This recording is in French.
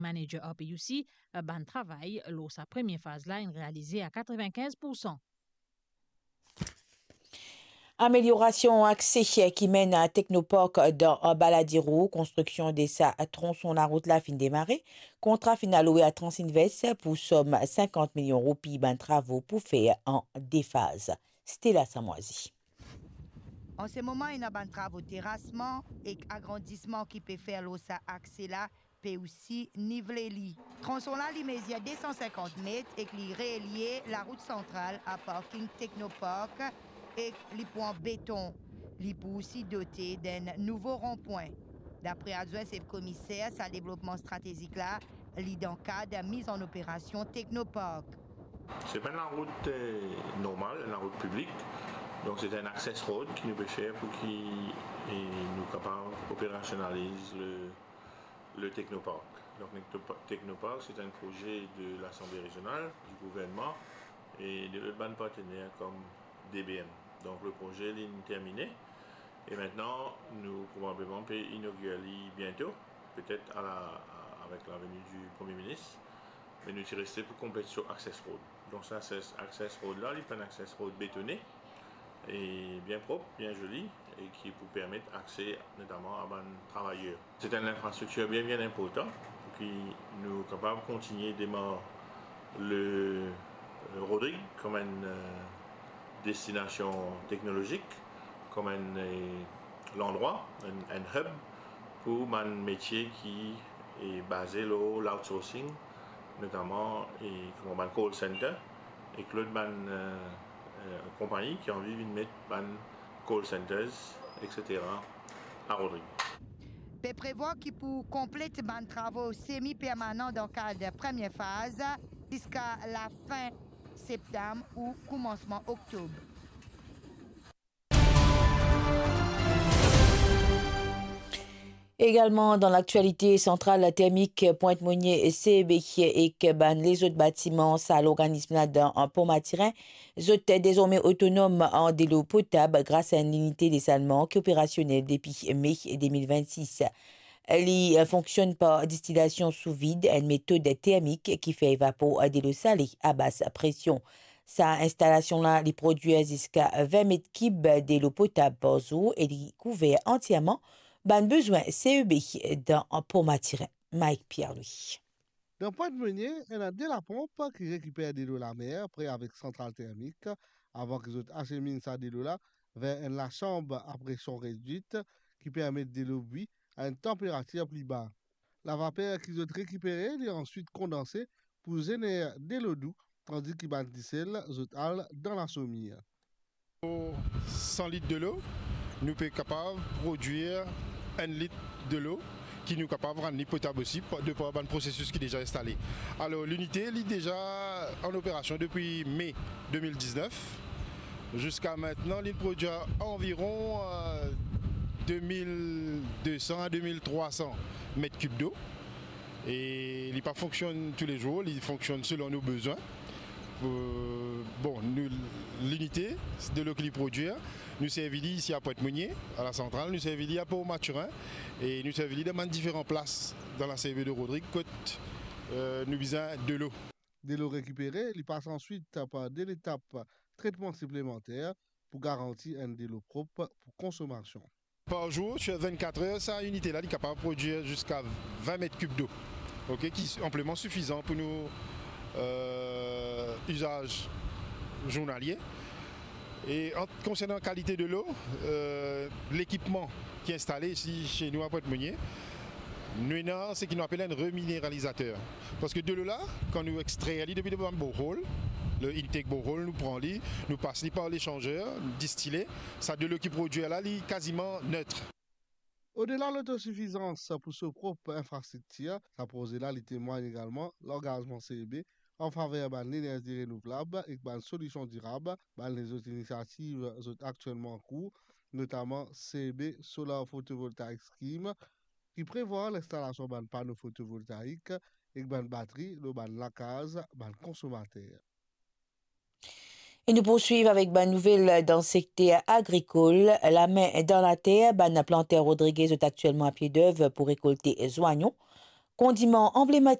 Manager APUC, ban travail, sa première phase là, est réalisée à 95%. Amélioration accès qui mène à Technopark dans Baladirou, construction de sa tronçon la route la fin démarré. Contrat final loué à Transinvest pour somme 50 millions de roupies ben travaux pour faire en deux phases. Stella Samoisi. En ce moment, il y a des travaux de terrassement et agrandissement qui peut faire l'osa accès là, peut aussi niveler li. Tronçon là, il mesure 250 mètres et qui relié la route centrale à parking Technopark et les points béton. Il peut aussi doter d'un nouveau rond-point. D'après adjoint chef commissaire, sa développement stratégique là, il dans le cadre de mise en opération Technopark. C'est pas la route normale, la route publique. Donc c'est un access road qui nous peut faire pour qu'il nous capable opérationnalise le Technopark. Donc le Technopark, c'est un projet de l'Assemblée régionale, du gouvernement et de bonnes partenaires comme DBM. Donc le projet est terminé et maintenant nous probablement peut inaugurer bientôt, peut-être avec la venue du Premier ministre, mais nous sommes restés pour compléter sur Access Road. Donc ça, Access Road là, il est un Access Road bétonné et bien propre, bien joli et qui peut permettre accès notamment à des travailleurs. C'est une infrastructure bien importante pour que nous sommes capables de continuer à démarrer le Rodrigue comme une destination technologique, comme l'endroit, un hub pour un métier qui est basé sur l'outsourcing, notamment comme un call center et que l'autre compagnie qui a envie de mettre des call centers, etc. à Rodrigue. Peut prévoir qu'il peut compléter des travaux semi-permanents dans le cadre de la première phase jusqu'à la fin septembre ou commencement octobre. Également dans l'actualité, centrale thermique Pointe-Monnier et CEB et les autres bâtiments, ça l'organisme là-dedans en Pont-Matirin, sont désormais autonomes en l'eau potable grâce à une unité de dessalement qui est opérationnelle depuis mai 2026. Elle fonctionne par distillation sous vide, une méthode thermique qui fait évaporer de l'eau salée à basse pression. Sa installation-là, les produit jusqu'à 20 mètres cubes de l'eau potable par jour et est couvert entièrement ban besoin CEB dans Pont-Matirin. Mike Pierre-Louis. Dans Pointe-Meunier, il y a de la pompe qui récupère de l'eau de la mer, près avec centrale thermique, avant qu'ils acheminent ça de l'eau là vers la chambre à pression réduite qui permet de l'eau buie à une température plus basse. La vapeur qu'ils ont récupérée est ensuite condensée pour générer de l'eau douce, tandis qu'ils battent du sel dans la sommille. 100 litres de l'eau, nous sommes capables de produire 1 litre de l'eau qui nous est capable de rendre potable aussi de par un processus qui est déjà installé. Alors l'unité est déjà en opération depuis mai 2019. Jusqu'à maintenant, il produit environ 2200 à 2300 mètres cubes d'eau. Et il ne fonctionne pas tous les jours, il fonctionne selon nos besoins. L'unité de l'eau qu'il produit, nous servons ici à Pointe-Monnier, à la centrale, nous servons à Pont-Matirin et nous servons dans différentes places dans la CEB de Rodrigue, côte nous besoin de l'eau. De l'eau récupérée, il passe ensuite par deux étapes traitement supplémentaire pour garantir un de l'eau propre pour consommation. Par jour, sur 24 heures, cette unité-là est capable de produire jusqu'à 20 mètres cubes d'eau, qui est amplement suffisant pour nos usages journaliers. Et concernant la qualité de l'eau, l'équipement qui est installé ici chez nous à Pointe-Monnier, nous avons ce qu'on appelle un reminéralisateur. Parce que de l'eau là, quand nous extraisons depuis le borehole, le intake borehole, nous prenons, nous passons par l'échangeur, distillé, ça de l'eau qui produit là, est quasiment neutre. Au-delà de l'autosuffisance pour ce propre infrastructure, ça pose là, il témoigne également l'engagement CEB en faveur de l'énergie renouvelable et de solutions durables. Les autres initiatives sont actuellement en cours, notamment CEB Solar Photovoltaic Scheme, qui prévoit l'installation de panneaux photovoltaïques et de batteries dans la case des consommateurs. Et nous poursuivons avec une nouvelle dans le secteur agricole. La main dans la terre, la planteur Rodriguez est actuellement à pied d'œuvre pour récolter les oignons. condiment emblématique